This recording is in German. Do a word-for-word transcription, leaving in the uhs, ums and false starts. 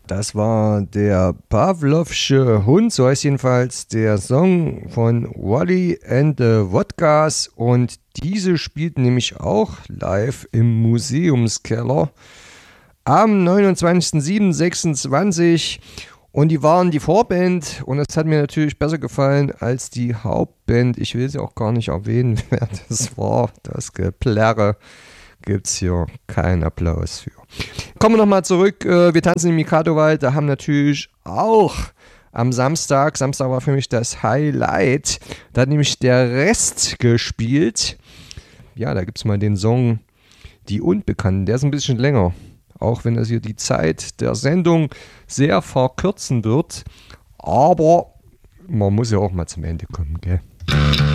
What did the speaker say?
Das war der Pavlovsche Hund, so heißt jedenfalls der Song von Wally and the Wodkas. Und diese spielten nämlich auch live im Museumskeller am neunundzwanzigsten siebten sechsundzwanzig. Und die waren die Vorband und das hat mir natürlich besser gefallen als die Hauptband. Ich will sie auch gar nicht erwähnen, wer das war. Das Geplärre gibt es hier keinen Applaus für. Kommen wir nochmal zurück. Wir tanzen im Mikado-Wald. Da haben natürlich auch am Samstag, Samstag war für mich das Highlight, da hat nämlich der Rest gespielt. Ja, da gibt es mal den Song Die Unbekannten. Der ist ein bisschen länger. Auch wenn das hier die Zeit der Sendung sehr verkürzen wird. Aber man muss ja auch mal zum Ende kommen, gell?